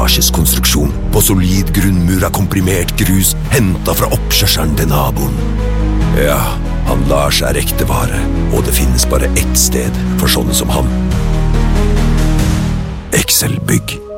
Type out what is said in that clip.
etasjes konstruksjon på solid grunnmur av komprimert grus hentet fra oppkjørselen til naboen. Ja, han Lars ekte vare, og det finnes bare ett sted for sånne som han. Excel Bygg.